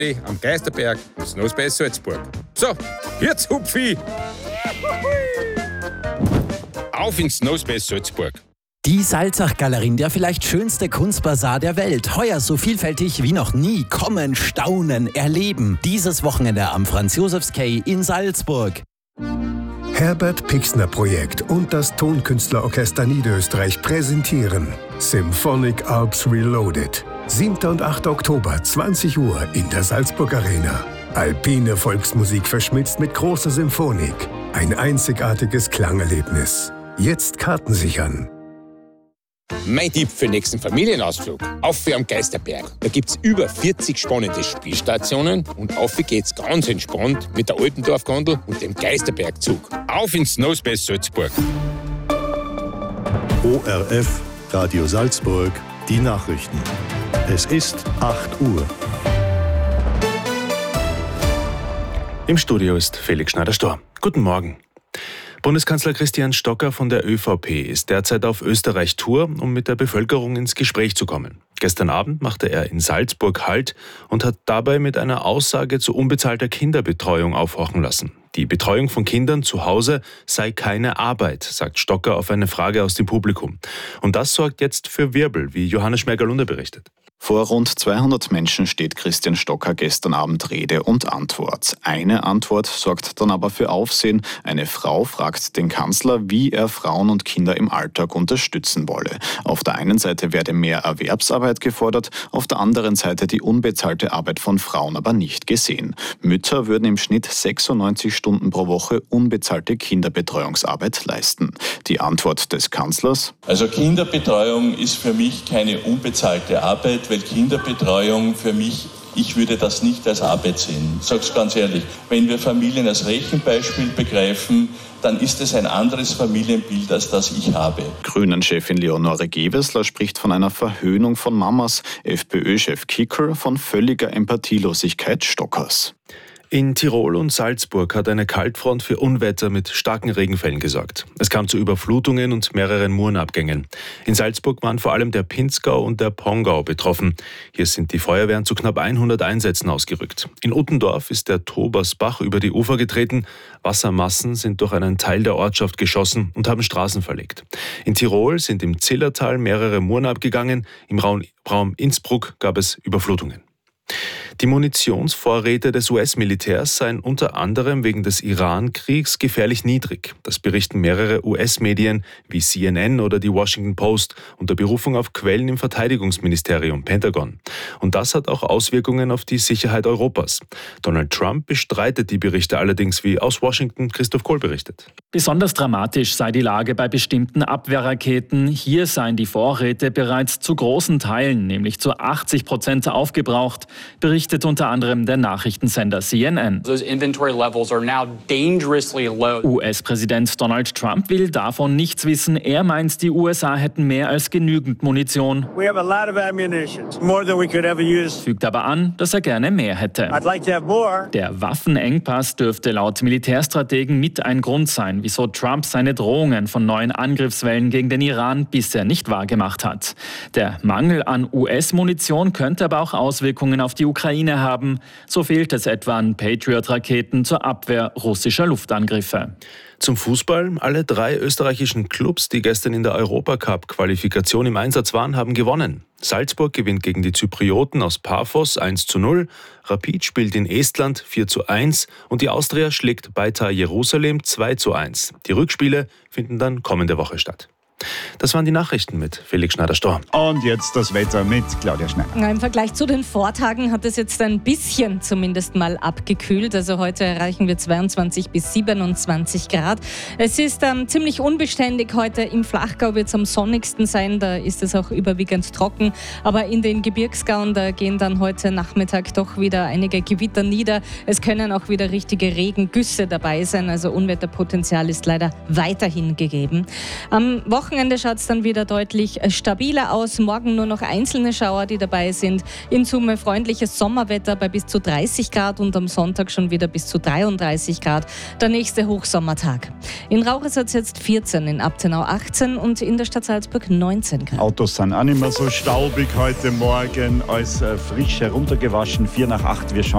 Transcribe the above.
am Geisterberg und Snowspace Salzburg. So, jetzt Hupfi! Auf ins Snowspace Salzburg! Die Salzach-Galerie, der vielleicht schönste Kunstbazar der Welt. Heuer so vielfältig wie noch nie. Kommen, staunen, erleben. Dieses Wochenende am Franz-Josefs-Quai in Salzburg. Herbert Pixner Projekt und das Tonkünstlerorchester Niederösterreich präsentieren Symphonic Alps Reloaded. 7. und 8. Oktober, 20 Uhr in der Salzburg Arena. Alpine Volksmusik verschmitzt mit großer Symphonik. Ein einzigartiges Klangerlebnis. Jetzt Karten sichern. Mein Tipp für den nächsten Familienausflug. Auf am Geisterberg. Da gibt's über 40 spannende Spielstationen und auf geht's ganz entspannt mit der Altendorf-Gondel und dem Geisterbergzug. Auf ins Snowspace Salzburg. ORF Radio Salzburg, die Nachrichten. Es ist 8 Uhr. Im Studio ist Felix Schneider-Storr. Guten Morgen. Bundeskanzler Christian Stocker von der ÖVP ist derzeit auf Österreich-Tour, um mit der Bevölkerung ins Gespräch zu kommen. Gestern Abend machte er in Salzburg Halt und hat dabei mit einer Aussage zu unbezahlter Kinderbetreuung aufhorchen lassen. Die Betreuung von Kindern zu Hause sei keine Arbeit, sagt Stocker auf eine Frage aus dem Publikum. Und das sorgt jetzt für Wirbel, wie Johannes Schmergalunder berichtet. Vor rund 200 Menschen steht Christian Stocker gestern Abend Rede und Antwort. Eine Antwort sorgt dann aber für Aufsehen. Eine Frau fragt den Kanzler, wie er Frauen und Kinder im Alltag unterstützen wolle. Auf der einen Seite werde mehr Erwerbsarbeit gefordert, auf der anderen Seite die unbezahlte Arbeit von Frauen aber nicht gesehen. Mütter würden im Schnitt 96 Stunden pro Woche unbezahlte Kinderbetreuungsarbeit leisten. Die Antwort des Kanzlers: Also Kinderbetreuung ist für mich keine unbezahlte Arbeit, weil Kinderbetreuung für mich, ich würde das nicht als Arbeit sehen. Ich sage es ganz ehrlich, wenn wir Familien als Rechenbeispiel begreifen, dann ist es ein anderes Familienbild, als das ich habe. Grünen-Chefin Leonore Gewessler spricht von einer Verhöhnung von Mamas, FPÖ-Chef Kickl von völliger Empathielosigkeit Stockers. In Tirol und Salzburg hat eine Kaltfront für Unwetter mit starken Regenfällen gesorgt. Es kam zu Überflutungen und mehreren Murenabgängen. In Salzburg waren vor allem der Pinzgau und der Pongau betroffen. Hier sind die Feuerwehren zu knapp 100 Einsätzen ausgerückt. In Uttendorf ist der Tobersbach über die Ufer getreten. Wassermassen sind durch einen Teil der Ortschaft geschossen und haben Straßen verlegt. In Tirol sind im Zillertal mehrere Muren abgegangen. Im Raum Innsbruck gab es Überflutungen. Die Munitionsvorräte des US-Militärs seien unter anderem wegen des Iran-Kriegs gefährlich niedrig. Das berichten mehrere US-Medien wie CNN oder die Washington Post unter Berufung auf Quellen im Verteidigungsministerium Pentagon. Und das hat auch Auswirkungen auf die Sicherheit Europas. Donald Trump bestreitet die Berichte allerdings, wie aus Washington Christoph Kohl berichtet. Besonders dramatisch sei die Lage bei bestimmten Abwehrraketen. Hier seien die Vorräte bereits zu großen Teilen, nämlich zu 80% aufgebraucht, berichtet unter anderem der Nachrichtensender CNN. US-Präsident Donald Trump will davon nichts wissen. Er meint, die USA hätten mehr als genügend Munition. Fügt aber an, dass er gerne mehr hätte. Der Waffenengpass dürfte laut Militärstrategen mit ein Grund sein, wieso Trump seine Drohungen von neuen Angriffswellen gegen den Iran bisher nicht wahrgemacht hat. Der Mangel an US-Munition könnte aber auch Auswirkungen auf die Ukraine haben. So fehlt es etwa an Patriot-Raketen zur Abwehr russischer Luftangriffe. Zum Fußball. Alle 3 österreichischen Clubs, die gestern in der Europacup-Qualifikation im Einsatz waren, haben gewonnen. Salzburg gewinnt gegen die Zyprioten aus Paphos 1:0, Rapid spielt in Estland 4:1 und die Austria schlägt Beitar Jerusalem 2:1. Die Rückspiele finden dann kommende Woche statt. Das waren die Nachrichten mit Felix Schneider-Storr. Und jetzt das Wetter mit Claudia Schneider. Im Vergleich zu den Vortagen hat es jetzt ein bisschen zumindest mal abgekühlt. Also heute erreichen wir 22 bis 27 Grad. Es ist ziemlich unbeständig. Heute im Flachgau wird es am sonnigsten sein. Da ist es auch überwiegend trocken. Aber in den Gebirgsgauen, da gehen dann heute Nachmittag doch wieder einige Gewitter nieder. Es können auch wieder richtige Regengüsse dabei sein. Also Unwetterpotenzial ist leider weiterhin gegeben. Am Wochenende schaut es dann wieder deutlich stabiler aus. Morgen nur noch einzelne Schauer, die dabei sind. In Summe freundliches Sommerwetter bei bis zu 30 Grad und am Sonntag schon wieder bis zu 33 Grad. Der nächste Hochsommertag. In Rauchers hat es jetzt 14, in Abtenau 18 und in der Stadt Salzburg 19 Grad. Autos sind auch nicht mehr so staubig heute Morgen als frisch heruntergewaschen. 7:45. Wir schauen